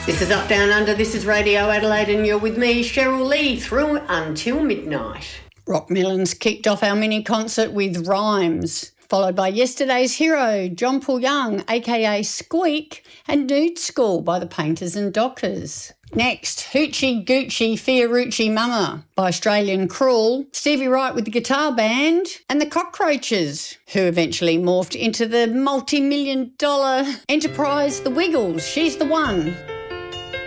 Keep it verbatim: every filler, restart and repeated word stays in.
This is Up Down Under, this is Radio Adelaide, and you're with me, Cheryl Lee, through until midnight. Rockmelons kicked off our mini concert with Rhymes, followed by yesterday's hero, John Paul Young, aka Squeak, and Nude School by the Painters and Dockers. Next, Hoochie Goochie Fiorucci Mama by Australian Cruel, Stevie Wright with the guitar band, and the Cockroaches, who eventually morphed into the multi-million dollar enterprise The Wiggles. She's the One.